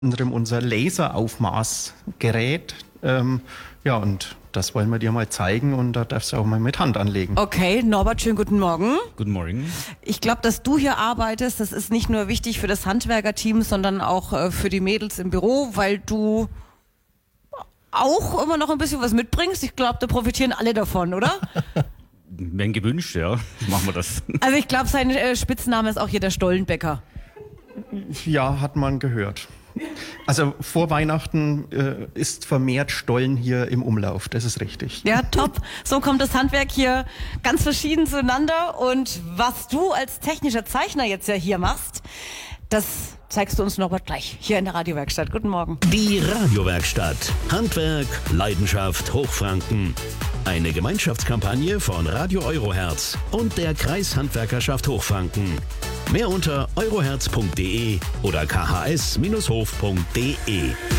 anderem unser Laseraufmaßgerät. Ja, und das wollen wir dir mal zeigen und da darfst du auch mal mit Hand anlegen. Okay, Norbert, schönen guten Morgen. Guten Morgen. Ich glaube, dass du hier arbeitest, das ist nicht nur wichtig für das Handwerkerteam, sondern auch für die Mädels im Büro, weil du auch immer noch ein bisschen was mitbringst. Ich glaube, da profitieren alle davon, oder? Wenn gewünscht, ja, machen wir das. Also ich glaube, sein Spitzname ist auch hier der Stollenbäcker. Ja, hat man gehört. Also vor Weihnachten ist vermehrt Stollen hier im Umlauf, das ist richtig. Ja, top. So kommt das Handwerk hier ganz verschieden zueinander. Und was du als technischer Zeichner jetzt ja hier machst, das zeigst du uns, Norbert, gleich hier in der Radiowerkstatt. Guten Morgen. Die Radiowerkstatt. Handwerk, Leidenschaft, Hochfranken. Eine Gemeinschaftskampagne von Radio Eurohertz und der Kreishandwerkerschaft Hochfranken. Mehr unter eurohertz.de oder khs-hof.de.